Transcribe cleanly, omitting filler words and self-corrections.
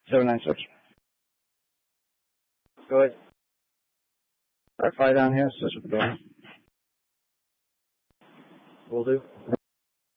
796. Go ahead. Alright, fly down here, switch with the building. Will do.